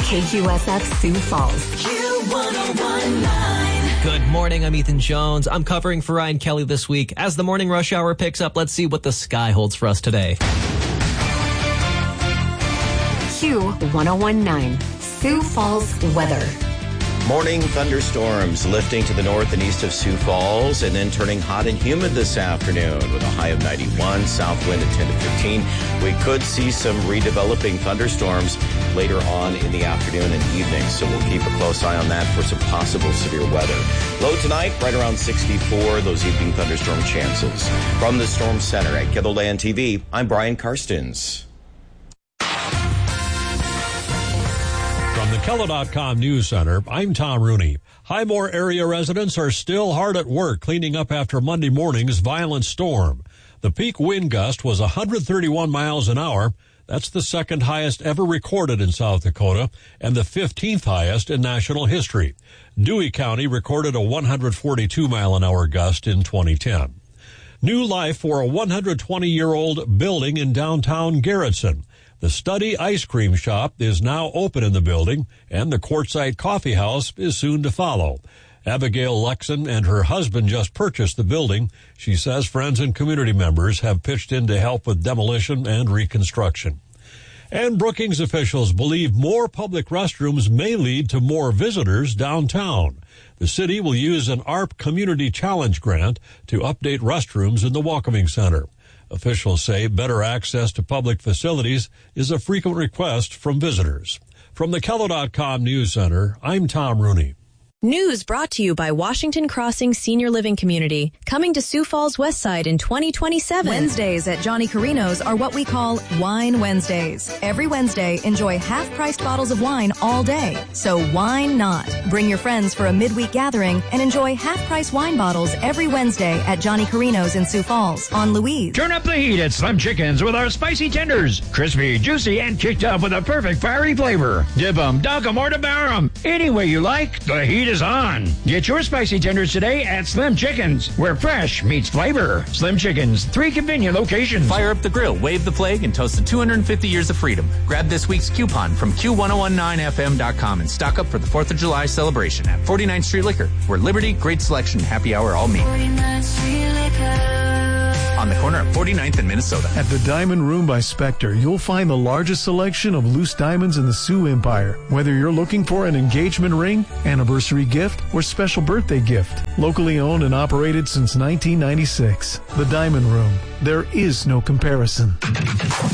KQSF Sioux Falls. Q1019. Good morning, I'm Ethan Jones. I'm covering for Ryan Kelly this week. As the morning rush hour picks up, let's see what the sky holds for us today. Q1019. Sioux Falls weather. Morning thunderstorms lifting to the north and east of Sioux Falls and then turning hot and humid this afternoon with a high of 91, south wind at 10 to 15. We could see some redeveloping thunderstorms later on in the afternoon and evening, so we'll keep a close eye on that for some possible severe weather. Low tonight, right around 64, those evening thunderstorm chances. From the Storm Center at KELOLAND TV, I'm Brian Karstens. From the KELO.com News Center, I'm Tom Rooney. Highmore area residents are still hard at work cleaning up after Monday morning's violent storm. The peak wind gust was 131 miles an hour. That's the second highest ever recorded in South Dakota and the 15th highest in national history. Dewey County recorded a 142-mile-an-hour gust in 2010. New life for a 120-year-old building in downtown Garrettson. The Study Ice Cream Shop is now open in the building, and the Quartzsite Coffee House is soon to follow. Abigail Luxon and her husband just purchased the building. She says friends and community members have pitched in to help with demolition and reconstruction. And Brookings officials believe more public restrooms may lead to more visitors downtown. The city will use an ARP Community Challenge grant to update restrooms in the Welcoming Center. Officials say better access to public facilities is a frequent request from visitors. From the KELO.com News Center, I'm Tom Rooney. News brought to you by Washington Crossing Senior Living Community, coming to Sioux Falls West Side in 2027. Wednesdays at Johnny Carino's are what we call Wine Wednesdays. Every Wednesday, enjoy half-priced bottles of wine all day. So why not? Bring your friends for a midweek gathering and enjoy half-price wine bottles every Wednesday at Johnny Carino's in Sioux Falls on Louise. Turn up the heat at Slim Chickens with our spicy tenders. Crispy, juicy, and kicked up with a perfect fiery flavor. Dip 'em, dunk 'em, or devour 'em. Any way you like, the heat is on. Get your spicy tenders today at Slim Chickens, where fresh meets flavor. Slim Chickens, 3 convenient locations. Fire up the grill, wave the flag, and toast the 250 years of freedom. Grab this week's coupon from Q1019FM.com and stock up for the 4th of July celebration at 49th Street Liquor, where Liberty, great selection, happy hour all meet. 49th Street Liquor. On the corner of 49th and Minnesota. At the Diamond Room by Spectre, you'll find the largest selection of loose diamonds in the Sioux Empire. Whether you're looking for an engagement ring, anniversary gift, or special birthday gift. Locally owned and operated since 1996. The Diamond Room. There is no comparison.